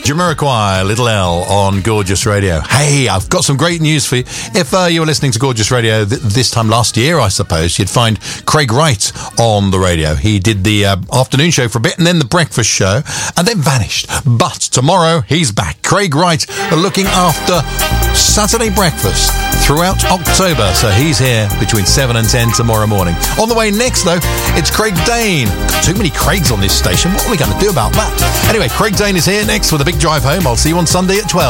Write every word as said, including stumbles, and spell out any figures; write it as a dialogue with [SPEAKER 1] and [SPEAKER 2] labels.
[SPEAKER 1] Jamiroquai, Little L on Gorgeous Radio. Hey, I've got some great news for you. If uh, you were listening to Gorgeous Radio th- this time last year, I suppose, you'd find Craig Wright on the radio. He did the uh, afternoon show for a bit and then the breakfast show and then vanished. But tomorrow, he's back. Craig Wright looking after Saturday breakfast throughout October. So he's here between seven and ten tomorrow morning. On the way next, though, it's Craig Dane. Got too many Craigs on this station. What are we going to do about that? Anyway, Craig Dane is here next with a big drive home. I'll see you on Sunday at twelve.